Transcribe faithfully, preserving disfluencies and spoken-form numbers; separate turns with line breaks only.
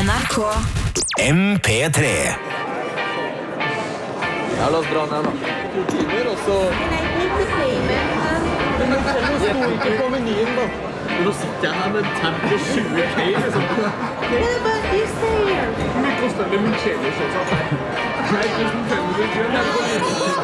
N R K
M P tre.
Ja, la oss dra ned da. To timer, og så... Men det står ikke på menyen da. Nå sitter jeg her med en tab på tjue K, liksom. Hvor mye koster det med kjelig, sånn? Nei, tusen fem hundre kroner.